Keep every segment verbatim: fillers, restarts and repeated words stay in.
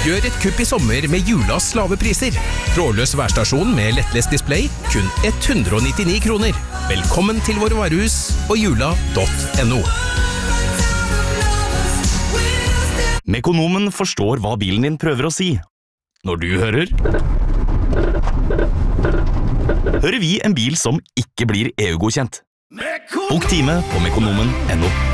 Gjør et kupp i sommer med Julas lave priser. Trådløs værstasjon med lettlest display, kun hundre og nittini kroner. Velkommen til våre varehus og jula punktum no. Mekonomen forstår hva bilen din prøver å si. Når du hører... Hører vi en bil som ikke blir E U-godkjent. Bok time på mekonomen punktum no.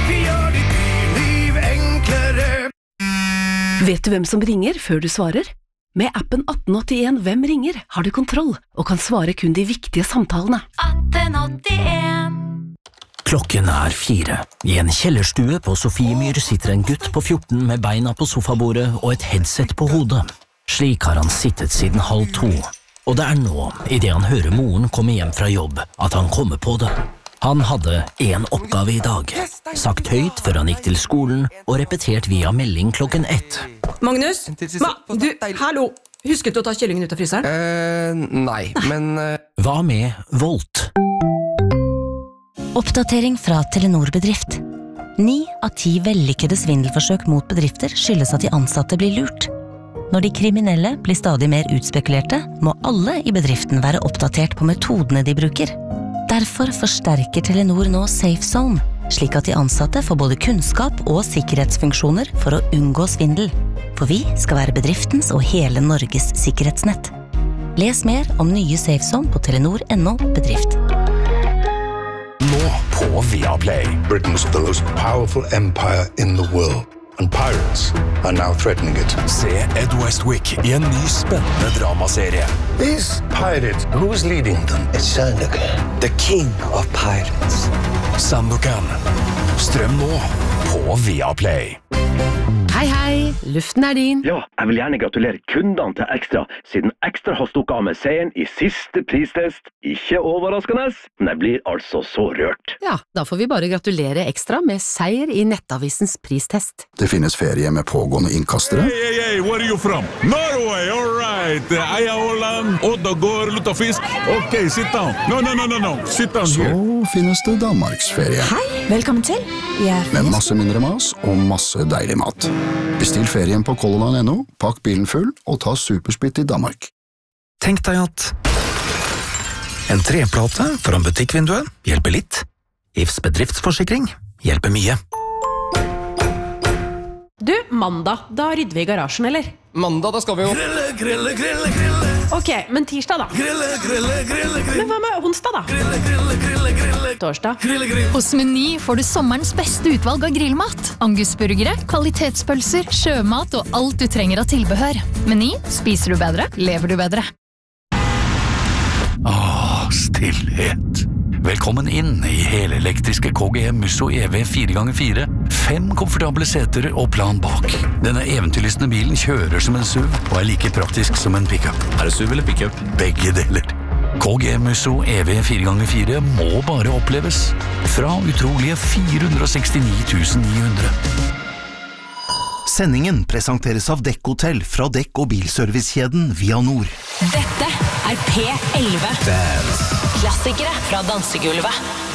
Vet du hvem som ringer før du svarer? Med appen atten åttien Hvem ringer har du kontroll og kan svare kun de viktige samtalene. atten åttien Klokken er fire. I en kjellerstue på Sofiemyr sitter en gutt på fjorten med beina på sofabordet og et headset på hodet. Slik har han sittet siden halv to. Og det er nå, i det han hører moren komme hjem fra jobb, at han kommer på det. Han hadde en oppgave i dag, sagt høyt før han gikk til skolen og repetert via melding klokken ett. Magnus? Ma, du, hallo! Husket du å ta kyllingen ut av fryseren? Eh, nei, men... Uh... Hva med Volt? Oppdatering fra Telenor Bedrift. Ni av ti vellykkede svindelforsøk mot bedrifter skyldes at de ansatte blir lurt. Når de kriminelle blir stadig mer utspekulerte, må alle i bedriften være oppdatert på metodene de bruker. Derfor forsterker Telenor nå Safe Zone, slik at de ansatte får både kunnskap og sikkerhetsfunksjoner for å unngå svindel. For vi skal være bedriftens og hele Norges sikkerhetsnett. Les mer om nye Safe Zone på telenor punktum no bedrift. Nå på Viaplay. Britain's the most powerful empire in the world. And pirates are now threatening it. Se Ed Westwick i en ny spennende dramaserie. These pirates, who's leading them? It's Sandokan, the king of pirates. Sandokan. Strøm nå på Viaplay. Hei, hei! Luften er din. Ja, jeg vil gjerne gratulere kundene til Ekstra, siden Ekstra har stukket av med seieren i siste pristest. Ikke overraskende, men jeg blir altså så rørt. Ja, da får vi bare gratulere Ekstra med seier i Nettavisens pristest. Det finnes ferie med pågående innkastere. Hey, hey, hey, where are you from? Norway, all right. Eia Holland, Oddagård, Luttafisk. Ok, sit down. No, no, no, no, no. Sit down here. Så finnes det Danmarksferie. Hei, velkommen til. Med masse mindre mas og masse deilig mat. Bestill ferien på Color Line punktum no, pakk bilen full og ta supersplitt i Danmark. Tenk deg at en treplate foran butikkvinduet hjelper litt. I F S bedriftsforsikring hjelper mye. Du, mandag, da rydder vi i garasjen, eller? Mandag, da skal vi jo... Grille, grille, grille, grille. Ok, men tirsdag da? Grille, grille, grille, grille. Men hva med onsdag da? Grille, grille, grille, grille. Torsdag? Grille, grille. Hos Meny får du sommerens beste utvalg av grillmat. Angusburgere, kvalitetspølser, sjømat og alt du trenger av tilbehør. Meny, spiser du bedre, lever du bedre. Åh, stillhet. Velkommen inn i helelektriske K G Musso E V fire ganger fire. Fem komfortable seter og plan bak. Denne eventyrlystne bilen kjører som en SUV og er like praktisk som en pickup. Er det SUV eller pickup? Begge deler. K G Musso E V fire ganger fire må bare oppleves. Fra utrolige fire hundre og sekstini tusen ni hundre. Sendingen presenteres av Dekk Hotell fra Dekk- og bilservicekjeden Via Nord. Dette er P elleve. Klassikere fra dansegulvet.